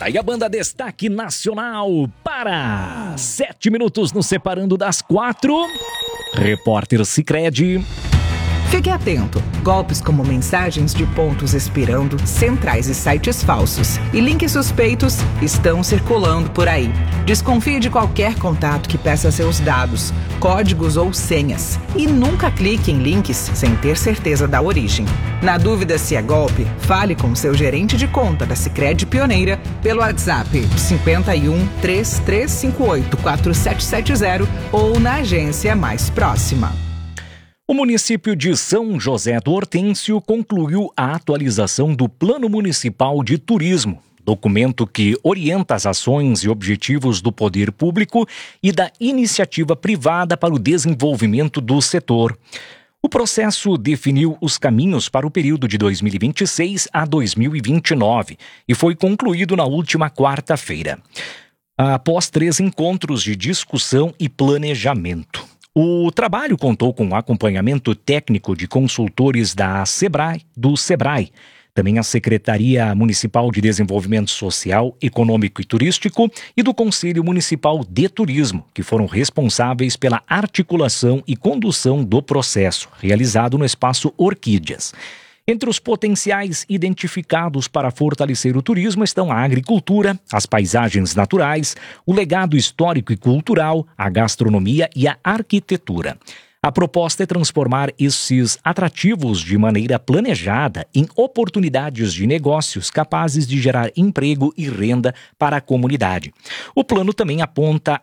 E a banda Destaque Nacional para 7 minutos nos separando das 4. Repórter Sicredi. Fique atento. Golpes como mensagens de pontos expirando, centrais e sites falsos e links suspeitos estão circulando por aí. Desconfie de qualquer contato que peça seus dados, códigos ou senhas e nunca clique em links sem ter certeza da origem. Na dúvida se é golpe, fale com seu gerente de conta da Sicredi Pioneira pelo WhatsApp 51 3358 4770 ou na agência mais próxima. O município de São José do Hortêncio concluiu a atualização do Plano Municipal de Turismo, documento que orienta as ações e objetivos do poder público e da iniciativa privada para o desenvolvimento do setor. O processo definiu os caminhos para o período de 2026 a 2029 e foi concluído na última quarta-feira, após 3 encontros de discussão e planejamento. O trabalho contou com o acompanhamento técnico de consultores do SEBRAE, também a Secretaria Municipal de Desenvolvimento Social, Econômico e Turístico e do Conselho Municipal de Turismo, que foram responsáveis pela articulação e condução do processo, realizado no Espaço Orquídeas. Entre os potenciais identificados para fortalecer o turismo estão a agricultura, as paisagens naturais, o legado histórico e cultural, a gastronomia e a arquitetura. A proposta é transformar esses atrativos de maneira planejada em oportunidades de negócios capazes de gerar emprego e renda para a comunidade. O plano também aponta